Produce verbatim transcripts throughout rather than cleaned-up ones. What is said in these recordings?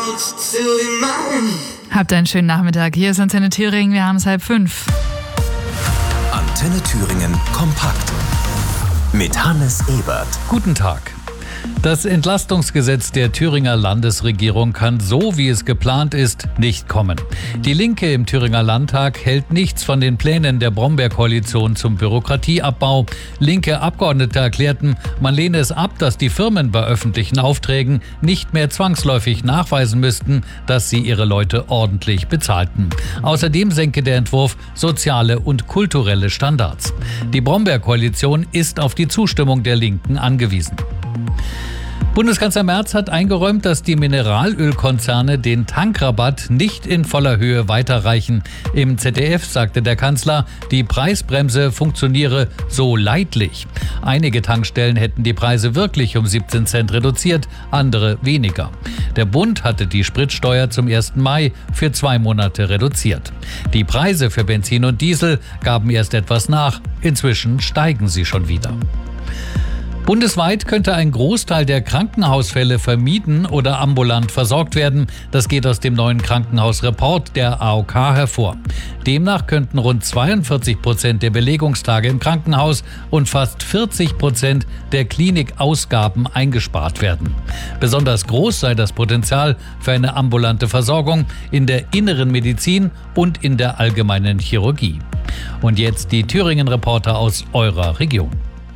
Habt einen schönen Nachmittag. Hier ist Antenne Thüringen. Wir haben es halb fünf. Antenne Thüringen kompakt mit Hannes Ebert. Guten Tag. Das Entlastungsgesetz der Thüringer Landesregierung kann so, wie es geplant ist, nicht kommen. Die Linke im Thüringer Landtag hält nichts von den Plänen der Brombeer-Koalition zum Bürokratieabbau. Linke Abgeordnete erklärten, man lehne es ab, dass die Firmen bei öffentlichen Aufträgen nicht mehr zwangsläufig nachweisen müssten, dass sie ihre Leute ordentlich bezahlten. Außerdem senke der Entwurf soziale und kulturelle Standards. Die Brombeer-Koalition ist auf die Zustimmung der Linken angewiesen. Bundeskanzler Merz hat eingeräumt, dass die Mineralölkonzerne den Tankrabatt nicht in voller Höhe weiterreichen. Im Z D F sagte der Kanzler, die Preisbremse funktioniere so leidlich. Einige Tankstellen hätten die Preise wirklich um siebzehn Cent reduziert, andere weniger. Der Bund hatte die Spritsteuer zum ersten Mai für zwei Monate reduziert. Die Preise für Benzin und Diesel gaben erst etwas nach. Inzwischen steigen sie schon wieder. Bundesweit könnte ein Großteil der Krankenhausfälle vermieden oder ambulant versorgt werden. Das geht aus dem neuen Krankenhausreport der A O K hervor. Demnach könnten rund zweiundvierzig Prozent der Belegungstage im Krankenhaus und fast vierzig Prozent der Klinikausgaben eingespart werden. Besonders groß sei das Potenzial für eine ambulante Versorgung in der inneren Medizin und in der allgemeinen Chirurgie. Und jetzt die Thüringen-Reporter aus eurer Region.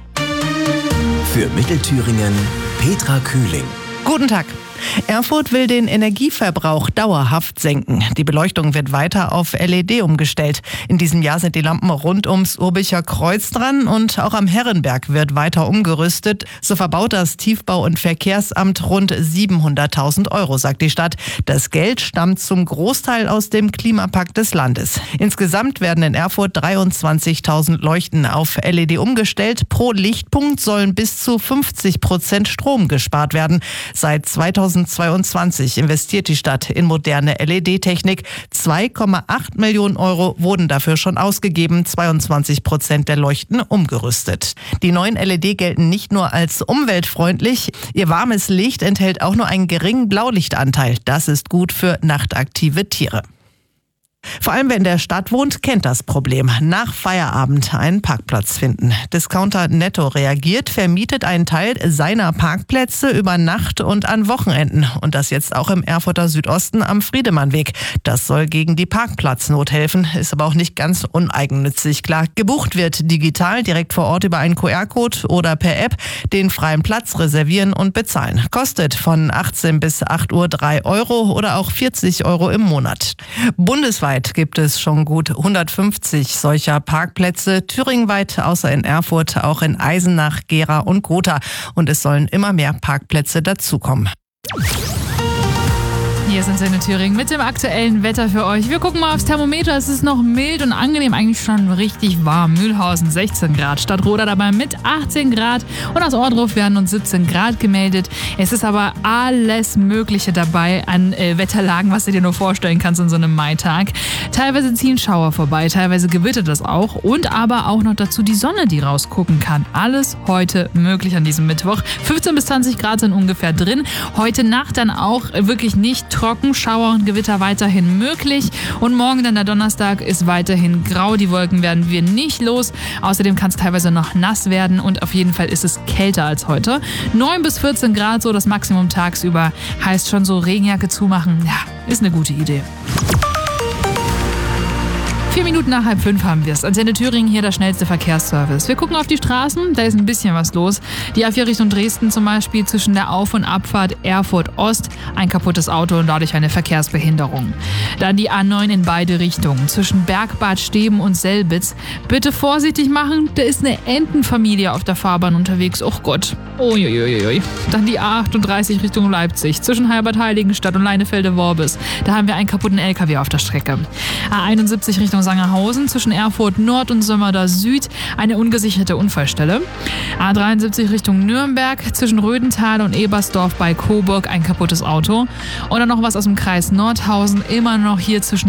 Für Mittelthüringen Petra Kühling. Guten Tag. Erfurt will den Energieverbrauch dauerhaft senken. Die Beleuchtung wird weiter auf L E D umgestellt. In diesem Jahr sind die Lampen rund ums Urbicher Kreuz dran und auch am Herrenberg wird weiter umgerüstet. So verbaut das Tiefbau- und Verkehrsamt rund siebenhunderttausend Euro, sagt die Stadt. Das Geld stammt zum Großteil aus dem Klimapakt des Landes. Insgesamt werden in Erfurt dreiundzwanzigtausend Leuchten auf L E D umgestellt. Pro Lichtpunkt sollen bis zu fünfzig Prozent Strom gespart werden. Seit zweitausendzweiundzwanzig investiert die Stadt in moderne L E D-Technik. zwei Komma acht Millionen Euro wurden dafür schon ausgegeben, zweiundzwanzig Prozent der Leuchten umgerüstet. Die neuen L E D gelten nicht nur als umweltfreundlich, ihr warmes Licht enthält auch nur einen geringen Blaulichtanteil. Das ist gut für nachtaktive Tiere. Vor allem, wer in der Stadt wohnt, kennt das Problem. Nach Feierabend einen Parkplatz finden. Discounter Netto reagiert, vermietet einen Teil seiner Parkplätze über Nacht und an Wochenenden. Und das jetzt auch im Erfurter Südosten am Friedemannweg. Das soll gegen die Parkplatznot helfen, ist aber auch nicht ganz uneigennützig. Klar, gebucht wird digital, direkt vor Ort über einen Q R-Code oder per App, den freien Platz reservieren und bezahlen. Kostet von achtzehn bis acht Uhr drei Euro oder auch vierzig Euro im Monat. Bundesweit gibt es schon gut hundertfünfzig solcher Parkplätze, thüringenweit außer in Erfurt, auch in Eisenach, Gera und Gotha. Und es sollen immer mehr Parkplätze dazukommen. Hier sind wir in Thüringen mit dem aktuellen Wetter für euch. Wir gucken mal aufs Thermometer. Es ist noch mild und angenehm, eigentlich schon richtig warm. Mühlhausen sechzehn Grad, Stadtroda dabei mit achtzehn Grad und aus Ohrdruf werden uns siebzehn Grad gemeldet. Es ist aber alles Mögliche dabei an äh, Wetterlagen, was du dir nur vorstellen kannst in so einem Maitag. Teilweise ziehen Schauer vorbei, teilweise gewittert es auch und aber auch noch dazu die Sonne, die rausgucken kann. Alles heute möglich an diesem Mittwoch. fünfzehn bis zwanzig Grad sind ungefähr drin. Heute Nacht dann auch wirklich nicht trocken, Schauer und Gewitter weiterhin möglich. Und morgen dann der Donnerstag ist weiterhin grau. Die Wolken werden wir nicht los. Außerdem kann es teilweise noch nass werden und auf jeden Fall ist es kälter als heute. neun bis vierzehn Grad, so das Maximum tagsüber. Heißt schon so Regenjacke zumachen. Ja, ist eine gute Idee. Vier Minuten nach halb fünf haben wir es. Antenne Thüringen, hier der schnellste Verkehrsservice. Wir gucken auf die Straßen, da ist ein bisschen was los. Die A vier Richtung Dresden zum Beispiel zwischen der Auf- und Abfahrt Erfurt Ost. Ein kaputtes Auto und dadurch eine Verkehrsbehinderung. Dann die A neun in beide Richtungen zwischen Bergbad Steben und Selbitz. Bitte vorsichtig machen, da ist eine Entenfamilie auf der Fahrbahn unterwegs. Oh Gott. Uiuiui. Dann die A achtunddreißig Richtung Leipzig zwischen Halbert-Heiligenstadt und Leinefelde-Worbis. Da haben wir einen kaputten L K W auf der Strecke. A einundsiebzig Richtung Sangerhausen zwischen Erfurt Nord und Sömmerda Süd eine ungesicherte Unfallstelle. A dreiundsiebzig Richtung Nürnberg zwischen Rödental und Ebersdorf bei Coburg ein kaputtes Auto. Und dann noch was aus dem Kreis Nordhausen, immer noch hier zwischen